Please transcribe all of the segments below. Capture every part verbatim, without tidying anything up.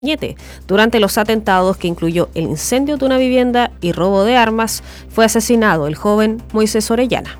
Ñete. Durante los atentados, que incluyó el incendio de una vivienda y robo de armas, fue asesinado el joven Moisés Orellana.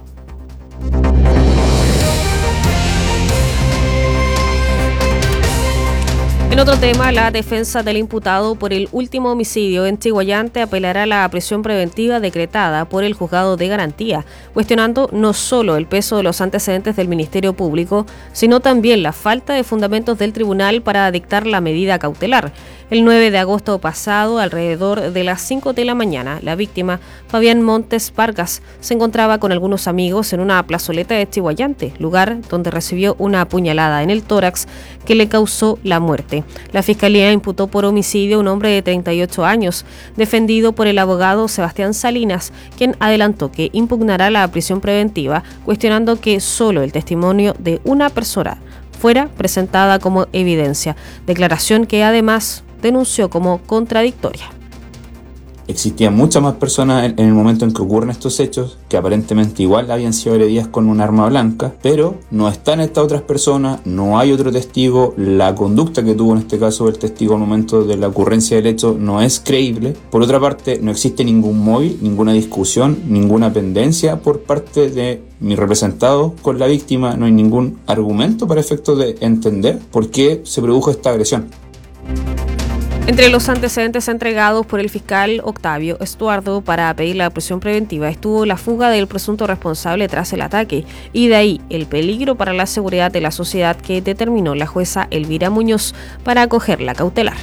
En otro tema, la defensa del imputado por el último homicidio en Chiguayante apelará a la prisión preventiva decretada por el juzgado de garantía, cuestionando no solo el peso de los antecedentes del Ministerio Público, sino también la falta de fundamentos del tribunal para dictar la medida cautelar. El nueve de agosto pasado, alrededor de las cinco de la mañana, la víctima, Fabián Montes Vargas, se encontraba con algunos amigos en una plazoleta de Chiguayante, lugar donde recibió una puñalada en el tórax que le causó la muerte. La Fiscalía imputó por homicidio a un hombre de treinta y ocho años, defendido por el abogado Sebastián Salinas, quien adelantó que impugnará la prisión preventiva, cuestionando que solo el testimonio de una persona fuera presentada como evidencia, declaración que además denunció como contradictoria. Existían muchas más personas en el momento en que ocurren estos hechos, que aparentemente igual habían sido agredidas con un arma blanca, pero no están estas otras personas, no hay otro testigo, la conducta que tuvo en este caso el testigo al momento de la ocurrencia del hecho no es creíble. Por otra parte, no existe ningún móvil, ninguna discusión, ninguna pendencia por parte de mi representado con la víctima, no hay ningún argumento para efectos de entender por qué se produjo esta agresión. Entre los antecedentes entregados por el fiscal Octavio Estuardo para pedir la prisión preventiva estuvo la fuga del presunto responsable tras el ataque, y de ahí el peligro para la seguridad de la sociedad que determinó la jueza Elvira Muñoz para acoger la cautelar.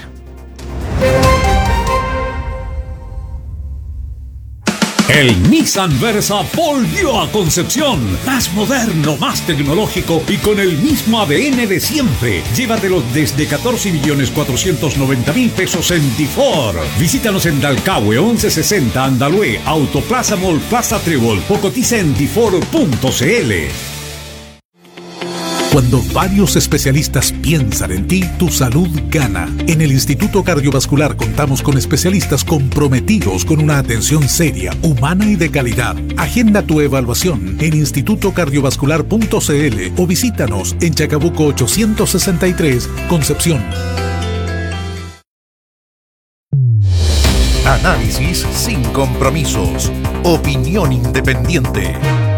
El Nissan Versa volvió a Concepción, más moderno, más tecnológico y con el mismo A D N de siempre. Llévatelo desde catorce millones cuatrocientos noventa mil pesos en Difor. Visítanos en Dalcahue once sesenta Andalue, Autoplaza Mall Plaza Trébol o cotiza en difor punto cl. Cuando varios especialistas piensan en ti, tu salud gana. En el Instituto Cardiovascular contamos con especialistas comprometidos con una atención seria, humana y de calidad. Agenda tu evaluación en instituto cardiovascular punto cl o visítanos en Chacabuco ochocientos sesenta y tres, Concepción. Análisis sin compromisos. Opinión independiente.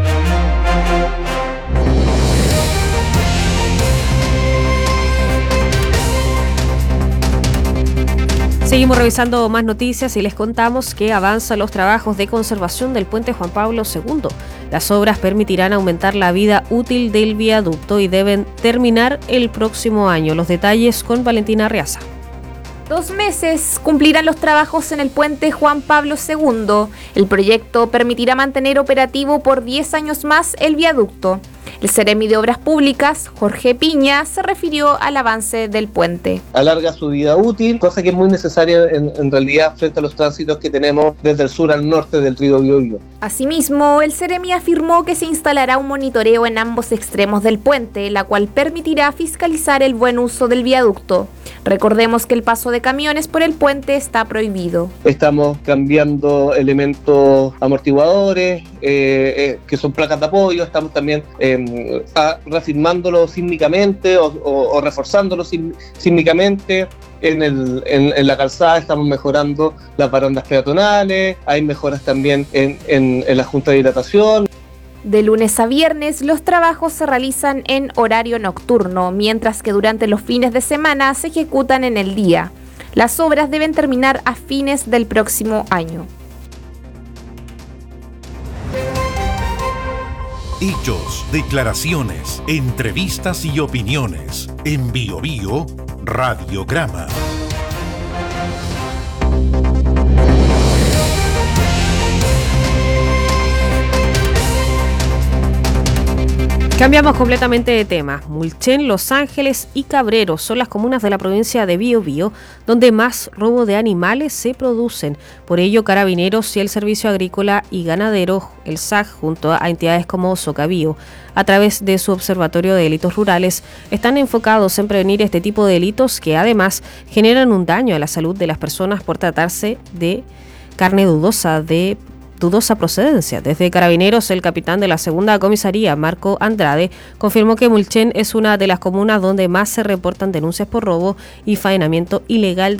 Seguimos revisando más noticias y les contamos que avanzan los trabajos de conservación del puente Juan Pablo segundo. Las obras permitirán aumentar la vida útil del viaducto y deben terminar el próximo año. Los detalles con Valentina Arriaza. Dos meses cumplirán los trabajos en el puente Juan Pablo segundo. El proyecto permitirá mantener operativo por diez años más el viaducto. El Seremi de Obras Públicas, Jorge Piña, se refirió al avance del puente. Alarga su vida útil, cosa que es muy necesaria en, en realidad frente a los tránsitos que tenemos desde el sur al norte del río Biobío. Asimismo, el Seremi afirmó que se instalará un monitoreo en ambos extremos del puente, la cual permitirá fiscalizar el buen uso del viaducto. Recordemos que el paso de camiones por el puente está prohibido. Estamos cambiando elementos amortiguadores, eh, eh, que son placas de apoyo, estamos también eh, reafirmándolo sísmicamente o, o, o reforzándolo sísmicamente. En, el, en, en la calzada estamos mejorando las barandas peatonales, hay mejoras también en, en, en la junta de hidratación. De lunes a viernes, los trabajos se realizan en horario nocturno, mientras que durante los fines de semana se ejecutan en el día. Las obras deben terminar a fines del próximo año. Hechos, declaraciones, entrevistas y opiniones. En Biobío, Radiograma. Cambiamos completamente de tema. Mulchen, Los Ángeles y Cabrero son las comunas de la provincia de Biobío donde más robo de animales se producen. Por ello, Carabineros y el Servicio Agrícola y Ganadero, el S A G, junto a entidades como Socabío, a través de su Observatorio de Delitos Rurales, están enfocados en prevenir este tipo de delitos que además generan un daño a la salud de las personas por tratarse de carne dudosa de dudosa procedencia. Desde Carabineros, el capitán de la segunda comisaría, Marco Andrade, confirmó que Mulchen es una de las comunas donde más se reportan denuncias por robo y faenamiento ilegal